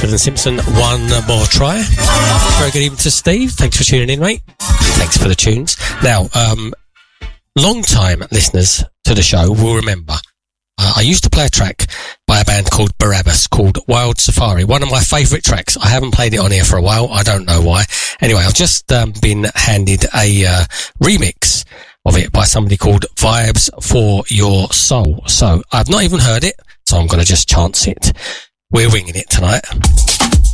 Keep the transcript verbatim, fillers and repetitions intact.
Ashford and Simpson, One More Try. Very good evening to Steve. Thanks for tuning in, mate. Thanks for the tunes. Now, um, long-time listeners to the show will remember uh, I used to play a track by a band called Barabbas called Wild Safari. One of my favourite tracks. I haven't played it on here for a while. I don't know why. Anyway, I've just um, been handed a uh, remix of it by somebody called Vibes for Your Soul. So I've not even heard it, so I'm going to just chance it. We're winging it tonight.